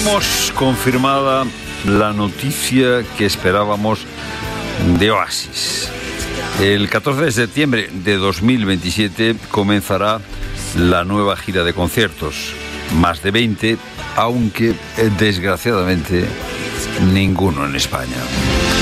Tenemos confirmada la noticia que esperábamos de Oasis. El 14 de septiembre de 2027 comenzará la nueva gira de conciertos. Más de 20, aunque desgraciadamente ninguno en España.